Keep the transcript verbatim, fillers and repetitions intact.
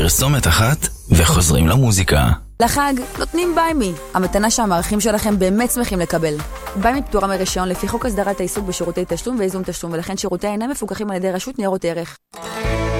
פרסומת אחת וחוזרים למוזיקה. לחג נותנים ביימי, המתנה שהמערכים שלכם באמת שמחים לקבל. ביימי פטורה מרישיון לפי חוק הסדרת העיסוק בשירותי תשלום ואיזון תשלום, ולכן שירותי אינם מפוקחים על ידי רשות ניירות ערך.